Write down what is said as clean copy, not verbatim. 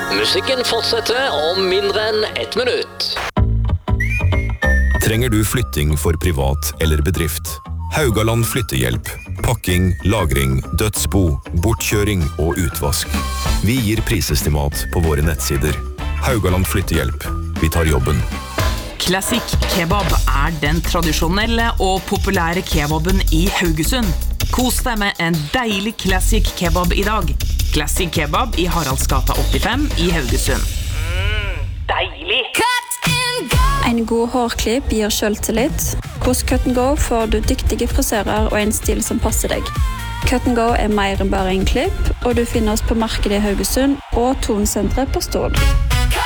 Musikken fortsetter om mindre enn 1 minutt. Trenger du flytting for privat eller bedrift? Haugaland Flyttehjelp. Pakking, lagring, dødsbo, bortkjøring og utvask. Vi gir prisestimat på våre nettsider. Haugaland Flyttehjelp. Vi tar jobben. Classic Kebab den tradisjonelle og populære kebaben i Haugesund. Kos deg med en deilig Classic Kebab i dag. Classic Kebab i Haraldsgata 85 i Haugesund. Deilig! En god hårklipp gir selvtillit. Hos Cut & Go får du dyktige frisører og en stil som passer deg. Cut & Go mer enn bare en klipp, og du finner oss på markedet i Haugesund og Tonsenteret på Stord.